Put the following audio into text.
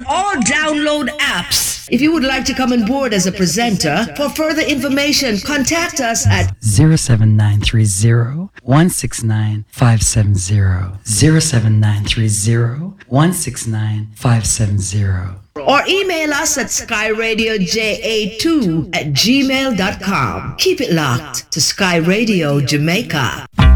all download apps. If you would like to come on board as a presenter, for further information, contact us at 07930 169 570. 07930 169 570. or email us at skyradioj2@gmail.com. Keep it locked to Sky Radio Jamaica.